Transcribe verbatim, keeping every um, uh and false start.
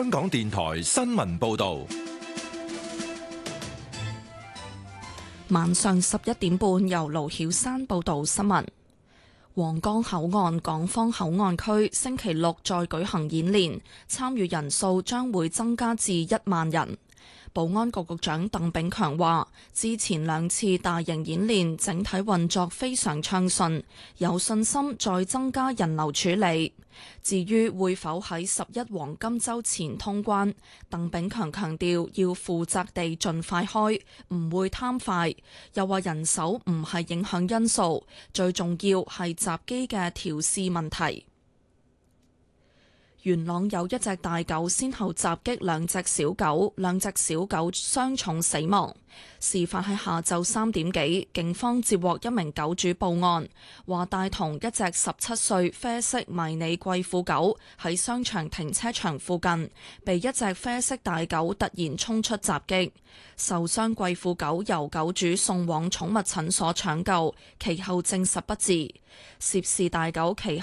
香港電台新聞報道。 晚上十一點半，由盧曉山報道新聞。皇崗口岸港方口岸區星期六再舉行演練，參與人數將會增加至一萬人。保安局局長鄧炳強話，之前兩次大型演練整體運作非常暢順，有信心再增加人流處理。至於會否喺十一黃金週前通關，鄧炳強強調要負責地盡快開，唔會貪快。又話人手唔係影響因素，最重要係閘機嘅調試問題。元朗有一隻大狗先後襲擊兩隻小狗，兩隻小狗傷重死亡。事發喺下晝三點幾，警方接獲一名狗主報案，話帶同一隻十七歲啡色迷你貴婦狗喺商場停車場附近，被一隻啡色大狗突然衝出襲擊。受傷貴婦狗由狗主送往寵物診所搶救，其後證實不治。涉事大狗其